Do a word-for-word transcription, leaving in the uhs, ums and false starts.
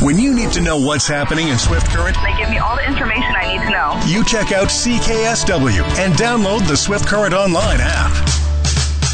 When you need to know what's happening in Swift Current, they give me all the information I need to know. You check out C K S W and download the Swift Current Online app.